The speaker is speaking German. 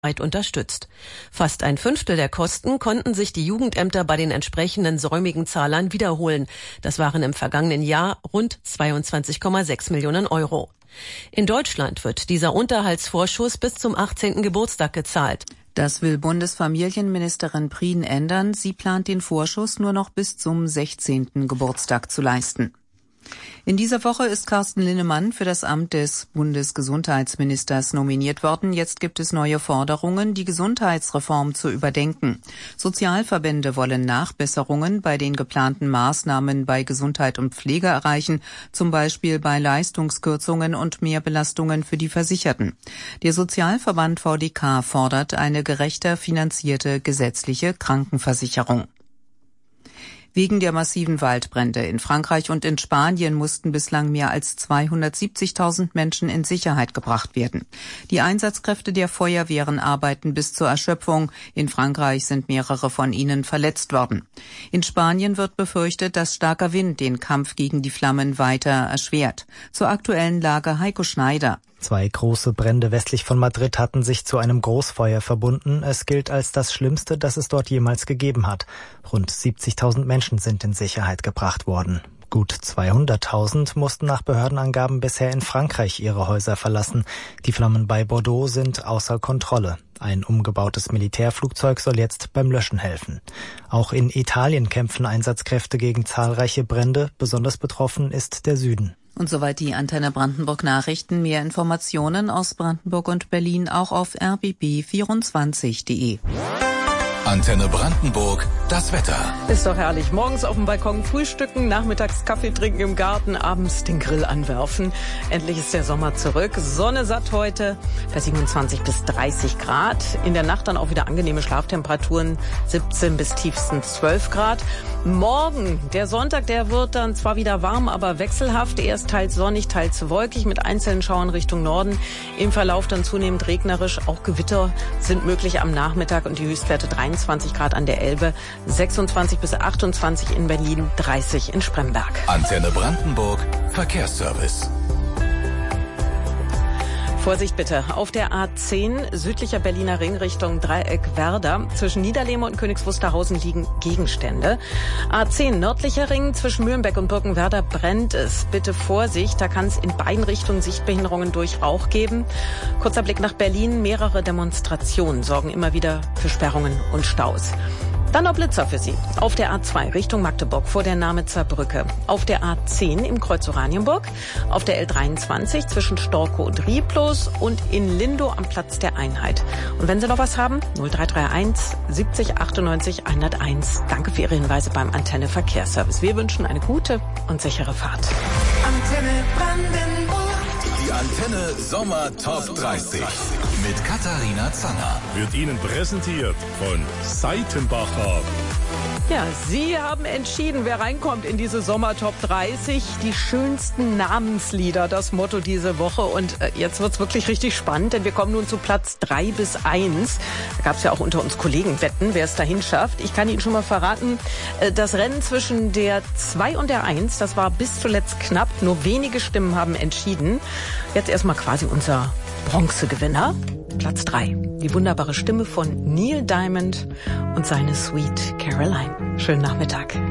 unterstützt. Fast ein Fünftel der Kosten konnten sich die Jugendämter bei den entsprechenden säumigen Zahlern wiederholen. Das waren im vergangenen Jahr rund 22,6 Millionen Euro. In Deutschland wird dieser Unterhaltsvorschuss bis zum 18. Geburtstag gezahlt. Das will Bundesfamilienministerin Prien ändern. Sie plant den Vorschuss nur noch bis zum 16. Geburtstag zu leisten. In dieser Woche ist Carsten Linnemann für das Amt des Bundesgesundheitsministers nominiert worden. Jetzt gibt es neue Forderungen, die Gesundheitsreform zu überdenken. Sozialverbände wollen Nachbesserungen bei den geplanten Maßnahmen bei Gesundheit und Pflege erreichen, zum Beispiel bei Leistungskürzungen und Mehrbelastungen für die Versicherten. Der Sozialverband VDK fordert eine gerechter finanzierte gesetzliche Krankenversicherung. Wegen der massiven Waldbrände in Frankreich und in Spanien mussten bislang mehr als 270.000 Menschen in Sicherheit gebracht werden. Die Einsatzkräfte der Feuerwehren arbeiten bis zur Erschöpfung. In Frankreich sind mehrere von ihnen verletzt worden. In Spanien wird befürchtet, dass starker Wind den Kampf gegen die Flammen weiter erschwert. Zur aktuellen Lage Heiko Schneider. 2 große Brände westlich von Madrid hatten sich zu einem Großfeuer verbunden. Es gilt als das Schlimmste, das es dort jemals gegeben hat. Rund 70.000 Menschen sind in Sicherheit gebracht worden. Gut 200.000 mussten nach Behördenangaben bisher in Frankreich ihre Häuser verlassen. Die Flammen bei Bordeaux sind außer Kontrolle. Ein umgebautes Militärflugzeug soll jetzt beim Löschen helfen. Auch in Italien kämpfen Einsatzkräfte gegen zahlreiche Brände. Besonders betroffen ist der Süden. Und soweit die Antenne Brandenburg Nachrichten. Mehr Informationen aus Brandenburg und Berlin auch auf rbb24.de. Antenne Brandenburg, das Wetter. Ist doch herrlich. Morgens auf dem Balkon frühstücken, nachmittags Kaffee trinken im Garten, abends den Grill anwerfen. Endlich ist der Sommer zurück. Sonne satt heute bei 27 bis 30 Grad. In der Nacht dann auch wieder angenehme Schlaftemperaturen, 17 bis tiefstens 12 Grad. Morgen, der Sonntag, der wird dann zwar wieder warm, aber wechselhaft. Erst teils sonnig, teils wolkig mit einzelnen Schauern Richtung Norden. Im Verlauf dann zunehmend regnerisch. Auch Gewitter sind möglich am Nachmittag und die Höchstwerte 23 Grad an der Elbe, 26 bis 28 in Berlin, 30 in Spremberg. Antenne Brandenburg, Verkehrsservice. Vorsicht bitte, auf der A10 südlicher Berliner Ring Richtung Dreieck Werder. Zwischen Niederlehme und Königs Wusterhausen liegen Gegenstände. A10 nördlicher Ring zwischen Mühlenbeck und Birkenwerder brennt es. Bitte Vorsicht, da kann es in beiden Richtungen Sichtbehinderungen durch Rauch geben. Kurzer Blick nach Berlin, mehrere Demonstrationen sorgen immer wieder für Sperrungen und Staus. Dann noch Blitzer für Sie. Auf der A2 Richtung Magdeburg vor der Namitzer Brücke. Auf der A10 im Kreuz Oranienburg. Auf der L23 zwischen Storkow und Rieblos und in Lindow am Platz der Einheit. Und wenn Sie noch was haben, 0331 70 98 101. Danke für Ihre Hinweise beim Antenne Verkehrsservice. Wir wünschen eine gute und sichere Fahrt. Antenne Brandenburg. Die Antenne Sommer Top 30 mit Katharina Zanger. Wird Ihnen präsentiert von Seitenbacher. Ja, Sie haben entschieden, wer reinkommt in diese Sommer Top 30. Die schönsten Namenslieder, das Motto diese Woche. Und jetzt wird's wirklich richtig spannend, denn wir kommen nun zu Platz 3 bis 1. Da gab's ja auch unter uns Kollegenwetten, wer es dahin schafft. Ich kann Ihnen schon mal verraten, das Rennen zwischen der 2 und der 1, das war bis zuletzt knapp. Nur wenige Stimmen haben entschieden. Jetzt erstmal quasi unser Bronzegewinner. Platz 3. Die wunderbare Stimme von Neil Diamond und seine Sweet Caroline. Schönen Nachmittag.